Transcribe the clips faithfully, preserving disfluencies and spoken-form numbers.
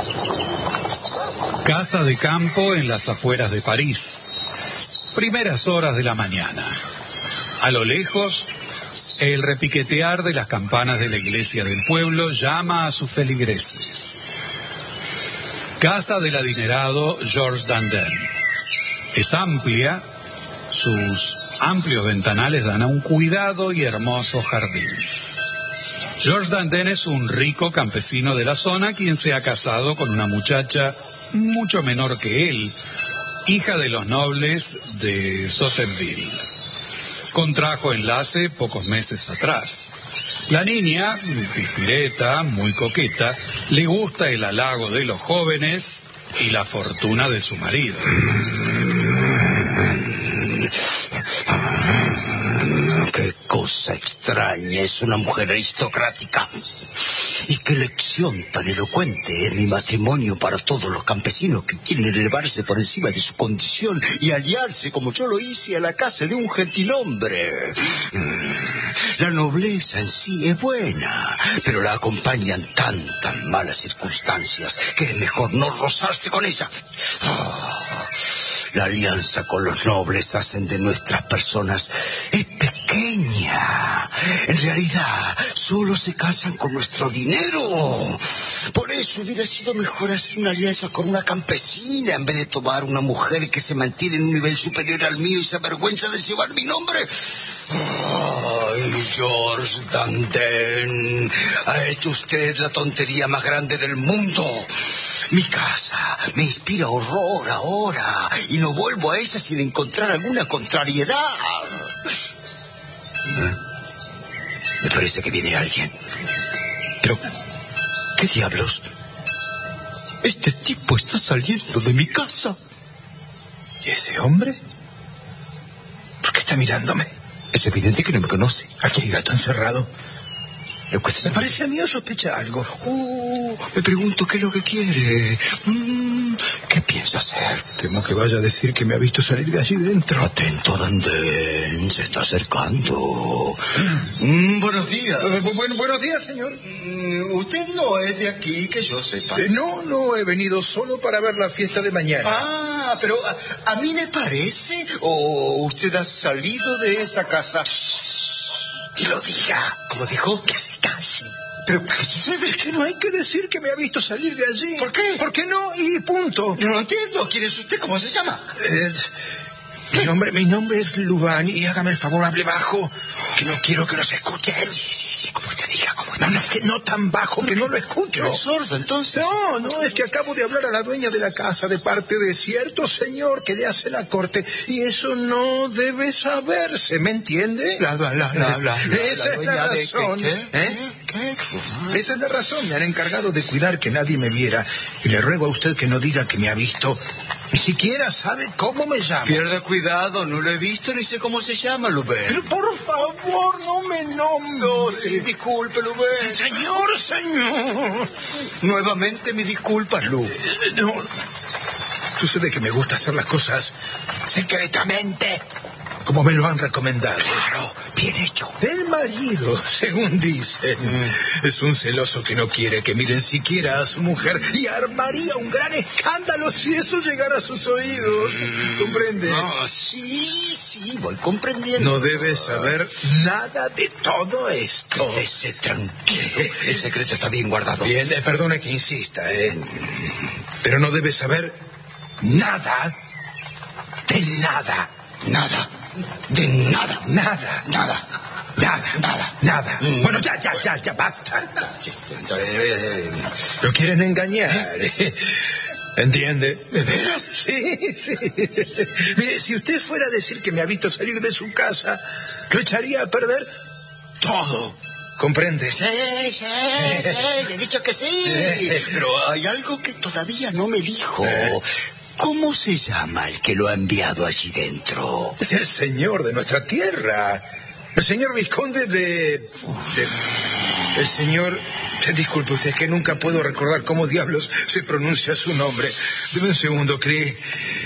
Casa de campo en las afueras de París. Primeras horas de la mañana. A lo lejos, el repiquetear de las campanas de la iglesia del pueblo llama a sus feligreses. Casa del adinerado Georges Dandin. Es amplia, sus amplios ventanales dan a un cuidado y hermoso jardín. Georges Dandin es un rico campesino de la zona quien se ha casado con una muchacha mucho menor que él, hija de los nobles de Sotteville. Contrajo enlace pocos meses atrás. La niña, pispireta, muy coqueta, le gusta el halago de los jóvenes y la fortuna de su marido. Qué cosa extraña, es una mujer aristocrática. Y qué lección tan elocuente es mi matrimonio para todos los campesinos que quieren elevarse por encima de su condición y aliarse, como yo lo hice, a la casa de un gentilhombre. La nobleza en sí es buena, pero la acompañan tantas malas circunstancias que es mejor no rozarse con ella. Oh, la alianza con los nobles hacen de nuestras personas es pequeña. En realidad, solo se casan con nuestro dinero. Por eso hubiera sido mejor hacer una alianza con una campesina en vez de tomar una mujer que se mantiene en un nivel superior al mío y se avergüenza de llevar mi nombre. Ay, Georges Dandin, ha hecho usted la tontería más grande del mundo. Mi casa me inspira horror ahora y no vuelvo a ella sin encontrar alguna contrariedad. Me parece que viene alguien. Pero, ¿qué diablos? Este tipo está saliendo de mi casa. ¿Y ese hombre? ¿Por qué está mirándome? Es evidente que no me conoce. Aquí hay gato encerrado. Me parece a mí o sospecha algo. Uh, me pregunto qué es lo que quiere. Mm, ¿Qué piensa hacer? Temo que vaya a decir que me ha visto salir de allí dentro. Atento, Dandin, se está acercando. Mm, buenos días. Eh, bu buenos días, señor. Mm, usted no es de aquí, que yo sepa. Eh, no, no, he venido solo para ver la fiesta de mañana. Ah, pero a, a mí me parece, o usted ha salido de esa casa. Y lo diga. ¿Cómo dijo? Que se case. ¿Pero qué sucede? Es que no hay que decir que me ha visto salir de allí. ¿Por qué? ¿Por qué no? Y punto. No lo entiendo. ¿Quién es usted? ¿Cómo se llama? Eh, mi, nombre, mi nombre es Lubin y hágame el favor, hable bajo, que no quiero que nos escuchen. Sí, sí, sí, como usted diga. Como usted no, no, diga. es que no tan bajo que no lo escucho. ¿No es sordo, entonces? No, no, es que acabo de hablar a la dueña de la casa de parte de cierto señor que le hace la corte y eso no debe saberse, ¿me entiende? La, la, la, la, la, Esa es la razón. ¿Qué? ¿Eh? ¿Qué? Esa es la razón. Me han encargado de cuidar que nadie me viera y le ruego a usted que no diga que me ha visto. Ni siquiera sabe cómo me llamo. Pierda cuidado, no lo he visto ni sé cómo se llama, Lubin. Pero por favor, no me nombre. No, sí, disculpe, Lubin. Señor, señor. Nuevamente mis disculpas, Lubin. No, sucede que me gusta hacer las cosas secretamente, como me lo han recomendado. Claro, bien hecho. El marido, según dicen, mm. es un celoso que no quiere que miren siquiera a su mujer y armaría un gran escándalo si eso llegara a sus oídos. Mm. ¿Comprende? No, sí, sí, voy comprendiendo. No debe saber nada de todo esto. Quédese tranquilo. El secreto está bien guardado. Bien, eh, perdone que insista, ¿eh? Pero no debe saber nada de nada. Nada. De nada, nada, nada, nada, nada, nada. Mm. Bueno, ya, ya, ya, ya, basta. Lo quieren engañar. ¿Eh? ¿Entiende? ¿De veras? Sí, sí. Mire, si usted fuera a decir que me ha visto salir de su casa, lo echaría a perder todo. ¿Comprende? Sí, sí, sí, le he dicho que sí. Pero hay algo que todavía no me dijo. ¿Eh? ¿Cómo se llama el que lo ha enviado allí dentro? Es el señor de nuestra tierra. El señor vizconde de... de el señor... Disculpe usted, es que nunca puedo recordar cómo diablos se pronuncia su nombre. Deme un segundo, que,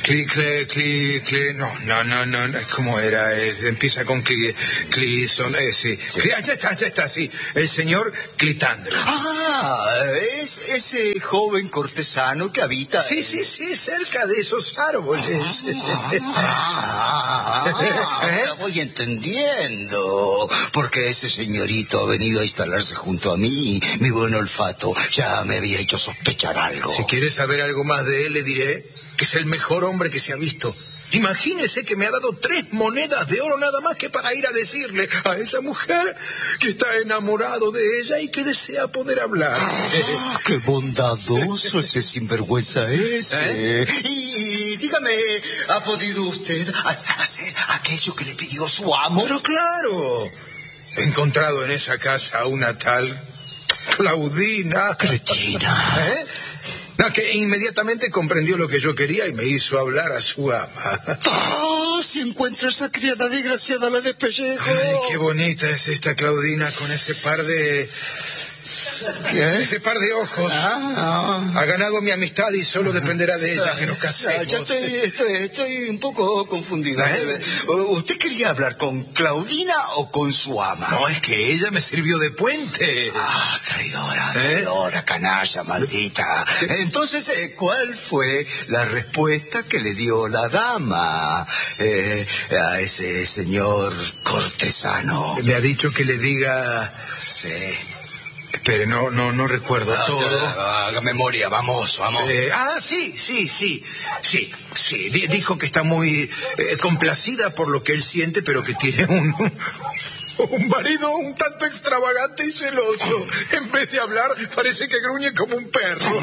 Cli, cli, cli, cli, no, no, no, no, ¿cómo era? Eh, empieza con cli, clison, eh, sí. Sí. Cli, ah, ya está, ya está, sí. El señor Clitandro. Ah, es ese joven cortesano que habita... Sí, en- sí, sí, cerca de esos árboles. Ah, ya voy entendiendo. Porque ese señorito ha venido a instalarse junto a mí. Mi buen olfato ya me había hecho sospechar algo. Si quieres saber algo más de él, le diré que es el mejor hombre que se ha visto. Imagínese que me ha dado tres monedas de oro nada más que para ir a decirle a esa mujer que está enamorado de ella y que desea poder hablar. Ah, qué bondadoso ese sinvergüenza ese. ¿Eh? Y dígame, ¿ha podido usted ha- hacer aquello que le pidió su amo? Pero claro, he encontrado en esa casa una tal Claudina. Cretina. ¿Eh? No, que inmediatamente comprendió lo que yo quería y me hizo hablar a su ama. Ah, si encuentro esa criada desgraciada la despellejo. Ay, qué bonita es esta Claudina con ese par de... ¿Qué? ese par de ojos. Ah, Ha ganado mi amistad y solo dependerá de ella que nos ya, casemos. ya estoy, estoy, estoy un poco confundido. ¿Eh? ¿Usted quería hablar con Claudina o con su ama? No, es que ella me sirvió de puente. Ah, traidora, traidora, canalla, maldita. Entonces, eh, ¿cuál fue la respuesta que le dio la dama eh, a ese señor cortesano? Me ha dicho que le diga... Sí. Espere, no, no, no recuerdo Ah, todo. ya, haga memoria, vamos, vamos. Eh, ah, sí, sí, sí, sí, sí. Di- dijo que está muy eh, complacida por lo que él siente, pero que tiene un, un marido un tanto extravagante y celoso. En vez de hablar, parece que gruñe como un perro.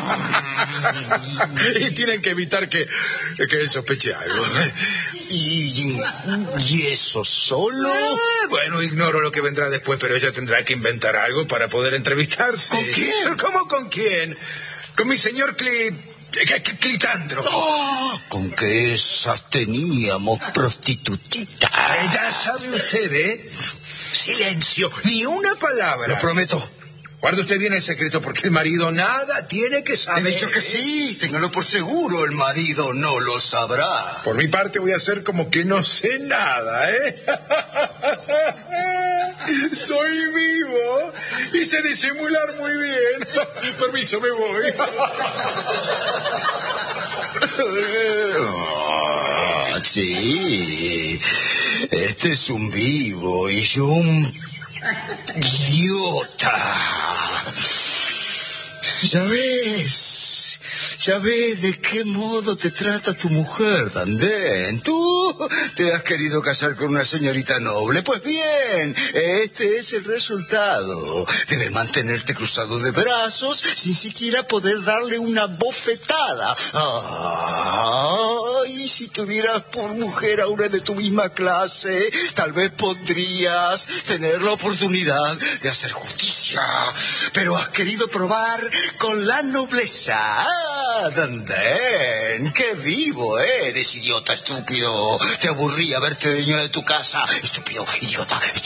Y tienen que evitar que, que él sospeche algo. ¿Y, y eso solo? Ah, bueno, ignoro lo que vendrá después, pero ella tendrá que inventar algo para poder entrevistarse. ¿Con quién? ¿Cómo con quién? Con mi señor Cli... Cli- Cli- Clitandro. ¡Oh! Con que esas teníamos prostitutitas. Eh, ya sabe usted, ¿eh? Silencio, ni una palabra. Lo prometo. Guarde usted bien el secreto, porque el marido nada tiene que He saber. dicho que sí, téngalo por seguro, el marido no lo sabrá. Por mi parte voy a hacer como que no sé nada, ¿eh? Soy vivo y sé disimular muy bien. Permiso, me voy. Ah, sí, este es un vivo y yo un idiota. Ya ves, ya ves de qué modo te trata tu mujer, Dandén. Tú te has querido casar con una señorita noble. Pues bien, este es el resultado. Debes mantenerte cruzado de brazos sin siquiera poder darle una bofetada. Ay, si tuvieras por mujer a una de tu misma clase, tal vez podrías tener la oportunidad de hacer justicia. Pero has querido probar con la nobleza. Ah, Dandén, qué vivo eres, idiota estúpido. Te aburría verte dueño de tu casa. Estúpido, idiota,